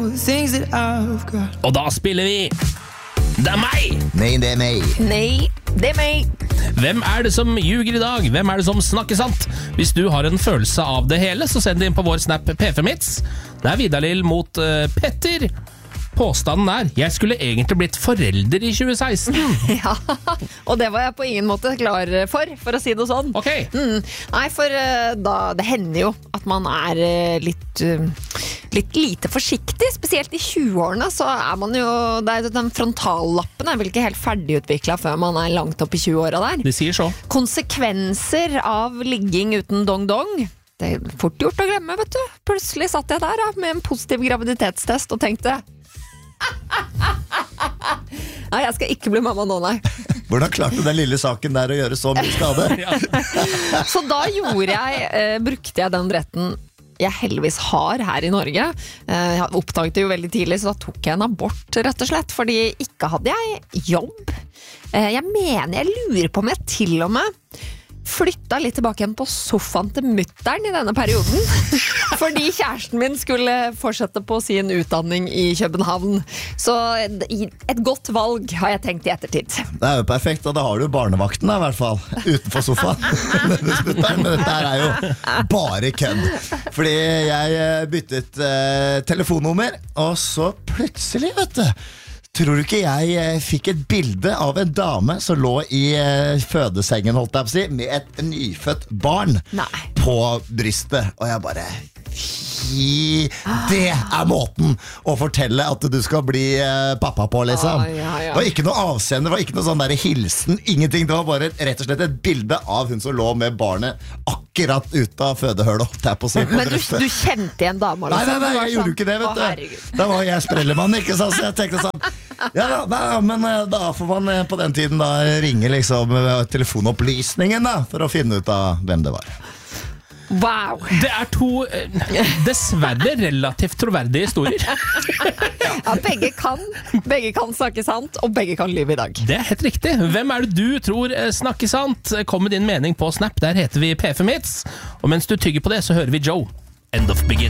Og da spiller vi Det er meg! Nei, det er meg. Nei, det er meg. Hvem er det som ljuger i dag? Hvem er det som snakker sant? Hvis du har en følelse av det hele, så send det inn på vår snap P5hits. Det er Vidar-Lill mot Petter. Påstanden er, jeg skulle egentlig blitt forelder i 2016. Ja, og det var jeg på ingen måte klar for å si det sånn. Ok. Nei, for det hender jo at man er litt lite forsiktig, spesielt i 20-årene, så er man jo, den frontallappen er vel ikke helt ferdigutviklet før man er langt opp i 20-åra der. De sier så. Konsekvenser av ligging uten dong-dong, det er fort gjort å glemme, vet du. Plutselig satt jeg der med en positiv graviditetstest og tenkte nei, jeg skal ikke bli mamma nå, nei. Hvordan klarte den lille saken der å gjøre så mye skade? Så da brukte jeg den retten jeg heldigvis har her i Norge. Jeg oppdaget det jo veldig tidlig, så da tok jeg en abort, rett og slett, fordi ikke hadde jeg jobb. Jeg lurer på om jeg til og med flytta litt tilbake igjen på sofaen til mutteren i denne perioden, fordi kjæresten min skulle fortsette på sin utdanning i København. Så et godt valg har jeg tenkt i ettertid. Det er jo perfekt, og da har du barnevakten i hvert fall, utenfor sofaen. Men dette her er jo bare kødd. Fordi jeg byttet telefonnummer, og så plutselig, vet du, tror du ikke jeg fikk et bilde av en dame som lå i fødesengen, holdt jeg på å si, med et nyfødt barn på brystet, og jeg bare det er måten å fortelle at du skal bli pappa på, liksom. Det var ikke noe avseende, det var ikke noe sånn der hilsen, ingenting. Det var bare rett og slett et bilde av hun som lå med barnet akkurat ut av fødehølet. Men du kjente igjen dama? Nei, jeg gjorde ikke det, vet du. Da var jeg sprellemann, ikke sant? Så jeg tenkte sånn, men da får man på den tiden da ringe liksom telefonopplysningen da, for å finne ut av hvem det var. Wow. Det er to dessverre relativt troverdige historier. Ja, begge kan snakke sant, og begge kan lyve i dag. Det er helt riktig. Hvem er det du tror snakker sant? Kom med din mening på Snap, der heter vi P5hits. Og mens du tygger på det, så hører vi Joe, End of Beginning.